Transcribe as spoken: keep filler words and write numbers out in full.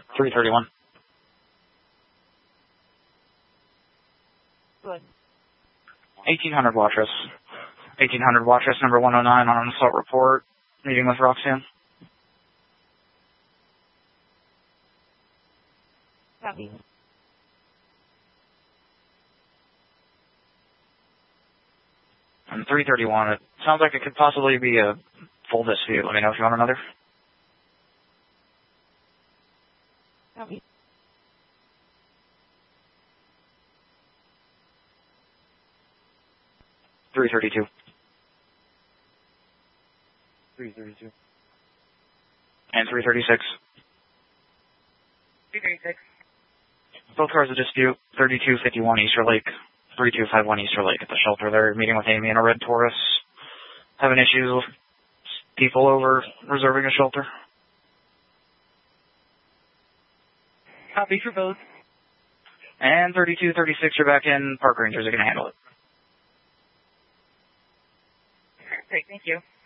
three thirty-one. Good. eighteen hundred Watrous. eighteen hundred Watrous, number one oh nine on an assault report. Meeting with Roxanne. Copy. And three thirty-one, it sounds like it could possibly be a full dispute. Let me know if you want another. Copy. three thirty-two. three thirty-two. And three thirty-six. three thirty-six. Both cars a dispute. thirty-two fifty-one Easter Lake. three two five one Easter Lake at the shelter there. Meeting with Amy in a red Taurus. Having issues with people over reserving a shelter. Copy for both. And thirty-two thirty-six, you're back in. Park Rangers are going to handle it. Great, thank you.